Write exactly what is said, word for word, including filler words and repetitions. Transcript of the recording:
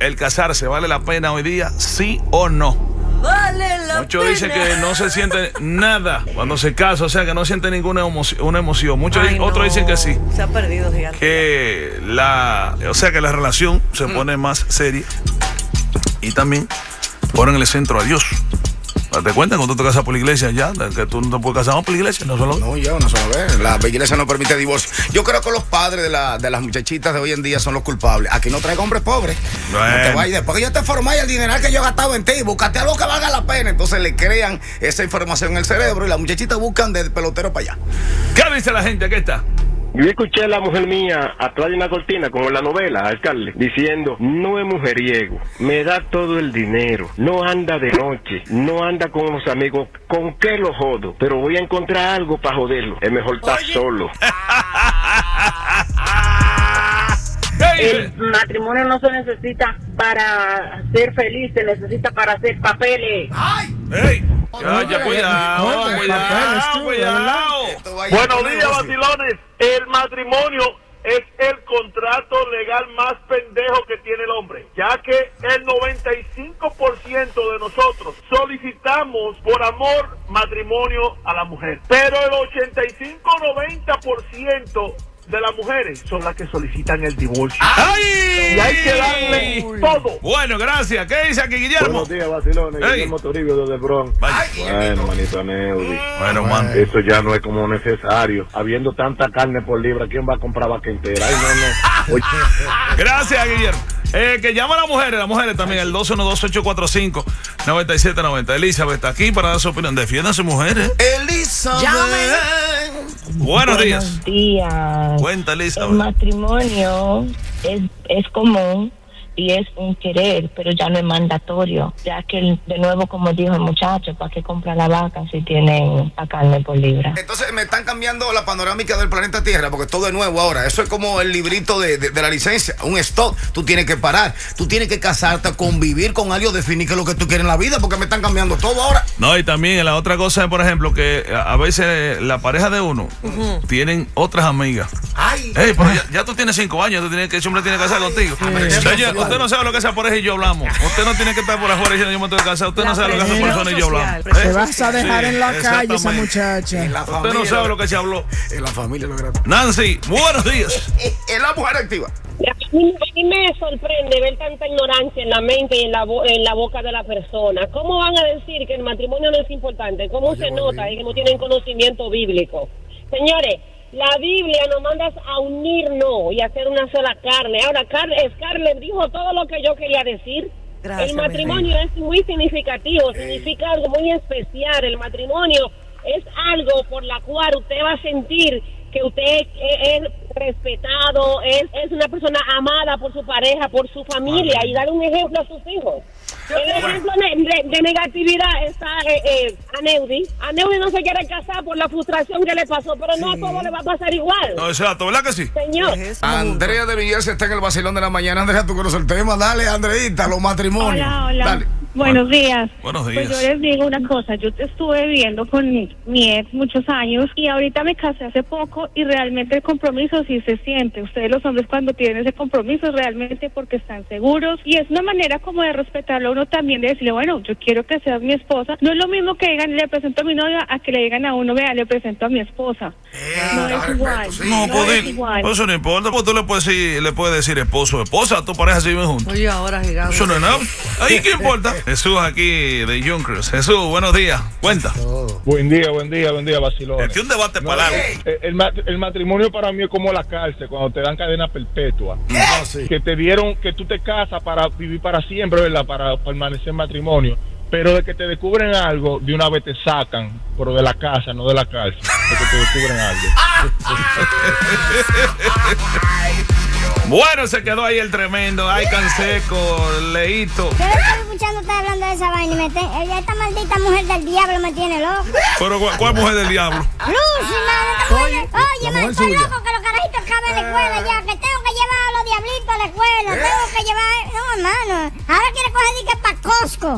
¿el casarse vale la pena hoy día? ¿Sí o no? Vale la Muchos pena. dicen que no se siente nada cuando se casa, o sea, que no siente ninguna emoción. Una emoción. Muchos Ay, otros no. dicen que sí. Se ha perdido, gigante. Que la, o sea, que la relación se mm. pone más seria y también ponen en el centro a Dios. ¿Te cuenta cuando tú te casas por la iglesia ya? Que tú no te puedes casar por la iglesia, no solo. No, ya, una sola vez. La iglesia no permite divorcio. Yo creo que los padres de, la, de las muchachitas de hoy en día son los culpables. Aquí no traigo hombres pobres. Bueno. No te vayas. Después que yo te formé el dineral que yo he gastado en ti, búscate algo que valga la pena. Entonces le crean esa información en el cerebro y las muchachitas buscan de pelotero para allá. ¿Qué dice la gente? Aquí está. Yo escuché a la mujer mía atrás de una cortina, como en la novela, alcalde, diciendo, no es mujeriego, me da todo el dinero, no anda de noche, no anda con unos amigos, ¿con qué lo jodo? Pero voy a encontrar algo para joderlo, es mejor estar solo. El matrimonio no se necesita para ser feliz, se necesita para hacer papeles. ¡Ay! ¡Ey! Ya, ya, cuidado, cuidado, cuidado. Buenos días, vacilones. El matrimonio es el contrato legal más pendejo que tiene el hombre, ya que el noventa y cinco por ciento de nosotros solicitamos por amor matrimonio a la mujer, pero el ochenta y cinco a noventa por ciento de las mujeres son las que solicitan el divorcio. ¡Ay! Y hay que darle todo. Bueno, gracias. ¿Qué dice aquí, Guillermo? Buenos días, vacilones. Hey. Guillermo Toribio desde Bronx. Bueno, manito Aneudi. Bueno, man. Eso ya no es como necesario. Habiendo tanta carne por libra, ¿quién va a comprar vaca entera? Ay, no, no. Oye. Gracias, Guillermo. Eh, que llama a las mujeres, las mujeres también, el dos uno dos, ocho cuatro cinco, nueve siete nueve cero. Elizabeth está aquí para dar su opinión. Defiendan a sus mujeres. Elizabeth. Buenos días. Buenos días. Cuenta, Elizabeth. El matrimonio es, es común y es un querer, pero ya no es mandatorio, ya que de nuevo, como dijo el muchacho, ¿para qué comprar la vaca si tienen la carne por libra? Entonces me están cambiando la panorámica del planeta Tierra, porque todo es nuevo ahora. Eso es como el librito de, de, de la licencia, un stop. Tú tienes que parar, tú tienes que casarte, convivir con alguien, definir qué es lo que tú quieres en la vida, porque me están cambiando todo ahora. No, y también la otra cosa es, por ejemplo, que a veces la pareja de uno uh-huh. tienen otras amigas. Ay, hey, pero ya, ya tú tienes cinco años, tú tienes que, ese hombre tiene que casar contigo. Señor, usted no sabe lo que esa pareja y yo hablamos. Usted no tiene que estar por afuera diciendo yo me tengo que casar. Usted la no sabe lo que esa persona y yo hablamos. Te ¿Eh? vas a dejar sí, en la calle esa muchacha. La usted familia, no sabe lo que se habló. En la familia lo grande. Nancy, buenos días. Es la mujer activa. A mí, a mí me sorprende ver tanta ignorancia en la mente y en la, en la boca de la persona. ¿Cómo van a decir que el matrimonio no es importante? ¿Cómo Oye, se nota eh, que no tienen conocimiento bíblico? Señores, la Biblia nos manda a unirnos y hacer una sola carne. Ahora, Scarlett dijo todo lo que yo quería decir. Gracias, el matrimonio es muy significativo, significa algo muy especial. El matrimonio es algo por la cual usted va a sentir que usted es, es respetado, es, es una persona amada por su pareja, por su familia, y dar un ejemplo a sus hijos. El ejemplo de, de, de negatividad está eh, eh, Aneudi. Aneudi no se quiere casar por la frustración que le pasó, pero sí. no a todo le va a pasar igual. No, exacto, ¿verdad que sí? Señor. Andrea de Villas está en el vacilón de la mañana. Andrea, tú conoces el tema. Dale, Andreita, los matrimonios. Hola, hola. Dale. Buenos días. Buenos días. Pues yo les digo una cosa, yo estuve viviendo con mi, mi ex muchos años y ahorita me casé hace poco y realmente el compromiso sí se siente. Ustedes los hombres cuando tienen ese compromiso es realmente porque están seguros y es una manera como de respetarlo a uno también, de decirle, bueno, yo quiero que seas mi esposa. No es lo mismo que digan, le presento a mi novia, a que le digan a uno, vea, le presento a mi esposa. Eh, no es igual. Sí. No, no puede, es igual. Eso no importa, porque tú le puedes decir, le puedes decir esposo o esposa, a tu pareja si viven juntos. Oye, ahora, gigante. Eso no es nada. Ahí, ¿qué importa? Jesús aquí de Junkers. Jesús, buenos días. Cuenta. Buen día, buen día, buen día, vacilones. Este es un debate para largo. El, el, el matrimonio para mí es como la cárcel, cuando te dan cadena perpetua. No, sí. Que te dieron, que tú te casas para vivir para siempre, ¿verdad? Para permanecer en matrimonio. Pero de que te descubren algo, de una vez te sacan, pero de la casa, no de la cárcel. De que te descubren algo. Bueno, se quedó ahí el tremendo. Ay, Canseco, Leito. Yo estoy escuchando usted hablando de esa vaina y me te... ella, esta maldita mujer del diablo me tiene loco. Pero, ¿cuál, cuál mujer del diablo? Lucy, man, oye, oye, man, estoy loco que los carajitos acaben la escuela ya, que tengo que llevar a los diablitos a la escuela, tengo que llevar... No, hermano, ahora quiere coger dique para Costco.